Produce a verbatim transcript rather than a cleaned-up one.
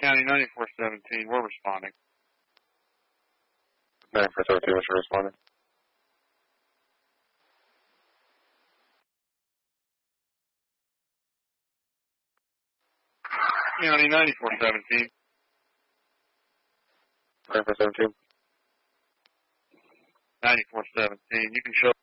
County ninety-four seventeen, we're responding. ninety-four seventeen, what's your responding? County ninety-four seventeen. ninety-four seventeen. ninety-four seventeen, you can show